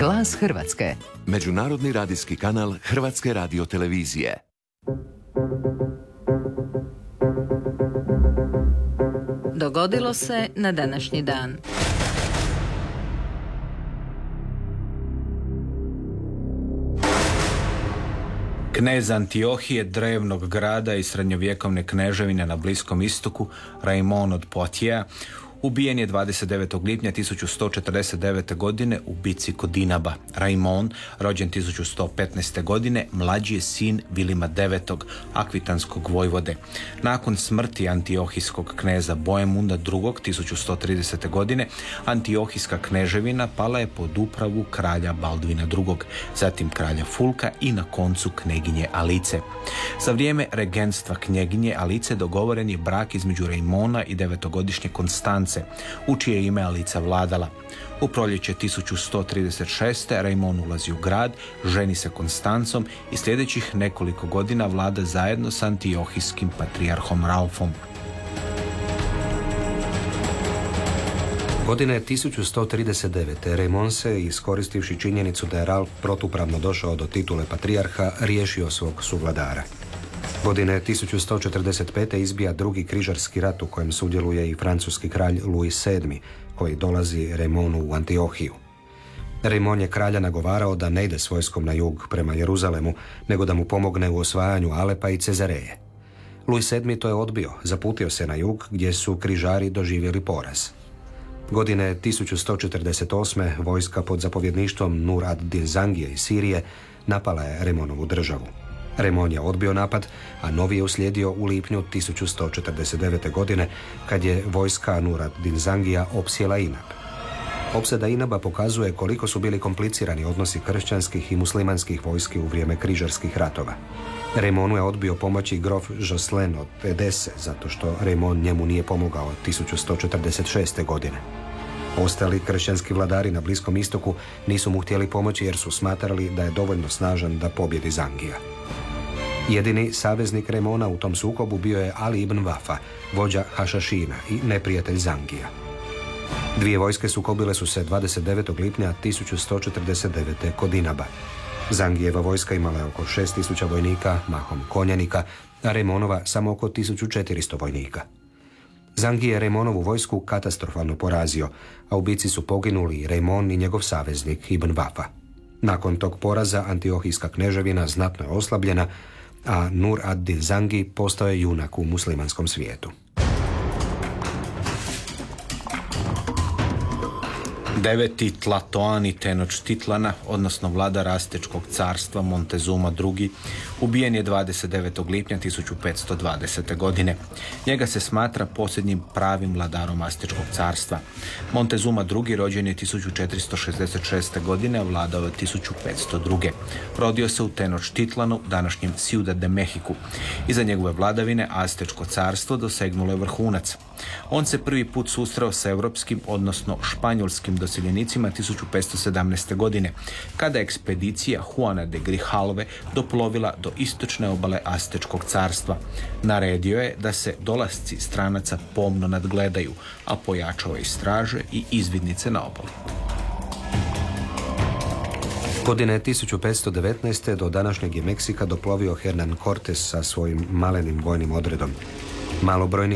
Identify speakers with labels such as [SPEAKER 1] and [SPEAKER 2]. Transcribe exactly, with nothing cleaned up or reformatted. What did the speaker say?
[SPEAKER 1] Glas Hrvatske.
[SPEAKER 2] Međunarodni radijski kanal Hrvatske radiotelevizije.
[SPEAKER 3] Dogodilo se na današnji dan.
[SPEAKER 4] Knez Antiohije, drevnog grada i srednjovjekovne kneževine na Bliskom istoku, Raimond od Poitiers, ubijen je dvadeset devetog lipnja tisuću sto četrdeset devete. godine u bici kod Dinaba. Raimond, rođen tisuću sto petnaeste. godine, mlađi je sin Vilima devetog. akvitanskog vojvode. Nakon smrti antiohijskog kneza Boemunda drugog. tisuću sto tridesete. godine, antiohijska kneževina pala je pod upravu kralja Baldvina drugog. zatim kralja Fulka i na koncu kneginje Alice. Za vrijeme regenstva knjeginje Alice dogovoren je brak između Raimonda i devetogodišnje Konstance, u čije ime Alica vladala. U proljeće tisuću sto trideset šeste. Raimond ulazi u grad, ženi se Konstancom i sljedećih nekoliko godina vlada zajedno s antiohijskim patrijarhom Raufom.
[SPEAKER 5] Godine tisuću sto trideset devete. Raimond se, iskoristivši činjenicu da je Ralf protupravno došao do titule patrijarha, riješio svog suvladara. Godine tisuću sto četrdeset pete. izbija drugi križarski rat u kojem sudjeluje i francuski kralj Louis sedmi, koji dolazi Raimondu u Antiohiju. Raimond je kralja nagovarao da ne ide s vojskom na jug prema Jeruzalemu, nego da mu pomogne u osvajanju Alepa i Cezareje. Louis sedmi to je odbio, zaputio se na jug gdje su križari doživjeli poraz. Godine tisuću sto četrdeset osme. vojska pod zapovjedništvom Nur ad-Din Zangije iz Sirije napala je Raimondovu državu. Raimond je odbio napad, a novi je uslijedio u lipnju tisuću sto četrdeset devete. godine, kad je vojska Nur ad-Din Zangija opsjela Inab. Opsada Inaba pokazuje koliko su bili komplicirani odnosi kršćanskih i muslimanskih vojski u vrijeme križarskih ratova. Raimondu je odbio pomoći grof Jocelyn od Edese, zato što Raimond njemu nije pomogao tisuću sto četrdeset šeste. godine. Ostali kršćanski vladari na Bliskom istoku nisu mu htjeli pomoći jer su smatrali da je dovoljno snažan da pobjedi Zangija. Jedini saveznik Raimonda u tom sukobu bio je Ali ibn Vafa, vođa Hašašina i neprijatelj Zangija. Dvije vojske sukobile su se dvadeset devetog lipnja tisuću sto četrdeset devete. kod Inaba. Zangijeva vojska imala je oko šest tisuća vojnika, mahom konjanika, a Raimondova samo oko tisuću četiristo vojnika. Zangije je Raimondovu vojsku katastrofalno porazio, a u bici su poginuli i Raimond i njegov saveznik Ibn Vafa. Nakon tog poraza antiohijska kneževina znatno je oslabljena, a Nur ad-Din Zangi postao je junak u muslimanskom svijetu.
[SPEAKER 4] Deveti Tlatoani Tenočtitlana, odnosno vladar Astečkog carstva Montezuma drugi, ubijen je dvadeset devetog lipnja tisuću petsto dvadesete. godine. Njega se smatra posljednjim pravim vladarom Astečkog carstva. Montezuma drugi rođen je tisuću četiristo šezdeset šeste. godine, a vladao je tisuću petsto druge. Rodio se u Tenočtitlanu, današnjem Ciudad de Mexiku. Iza njegove vladavine Astečko carstvo dosegnulo je vrhunac. On se prvi put susreo sa europskim, odnosno španjolskim doseljenicima tisuću petsto sedamnaeste. godine, kada je ekspedicija Juana de Grijalve doplovila do istočne obale Astečkog carstva. Naredio je da se dolasci stranaca pomno nadgledaju, a pojačao je straže i izvidnice na obali.
[SPEAKER 5] Godine tisuću petsto devetnaeste. do današnjeg je Meksika doplovio Hernan Cortes sa svojim malenim vojnim odredom. Malobrojni